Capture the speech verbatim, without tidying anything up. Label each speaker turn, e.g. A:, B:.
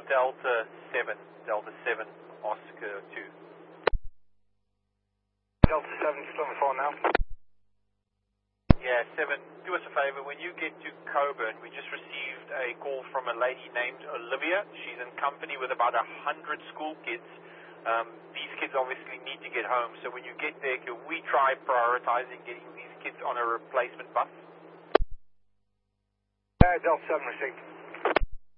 A: Delta seven, Delta seven, Oscar two.
B: Delta seven, still on the phone now.
A: Yeah, seven, do us a favor. When you get to Coburn, we just received a call from a lady named Olivia. She's in company with about a hundred school kids. Um, these kids obviously need to get home, so when you get there, can we try prioritizing getting these kids on a replacement bus?
B: Uh, Delta seven received.